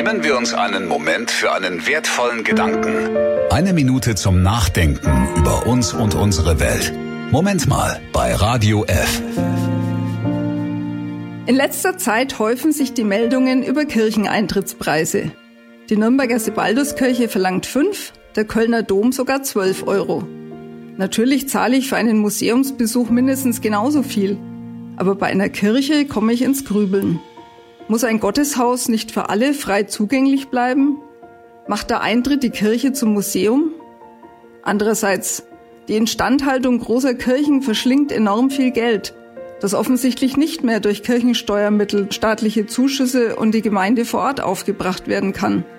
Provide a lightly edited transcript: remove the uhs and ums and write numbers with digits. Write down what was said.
Nehmen wir uns einen Moment für einen wertvollen Gedanken. 1 Minute zum Nachdenken über uns und unsere Welt. Moment mal bei Radio F. In letzter Zeit häufen sich die Meldungen über Kircheneintrittspreise. Die Nürnberger Sebalduskirche verlangt 5, der Kölner Dom sogar 12 €. Natürlich zahle ich für einen Museumsbesuch mindestens genauso viel. Aber bei einer Kirche komme ich ins Grübeln. Muss ein Gotteshaus nicht für alle frei zugänglich bleiben? Macht der Eintritt die Kirche zum Museum? Andererseits, die Instandhaltung großer Kirchen verschlingt enorm viel Geld, das offensichtlich nicht mehr durch Kirchensteuermittel, staatliche Zuschüsse und die Gemeinde vor Ort aufgebracht werden kann.